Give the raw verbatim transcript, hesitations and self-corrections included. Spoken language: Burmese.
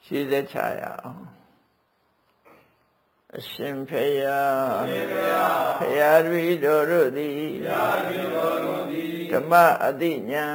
ရှင်းသက်ချရအောင်အရှင်ဖေယဖေယရီတော်တို့သည်ဓမ္မအတိညာ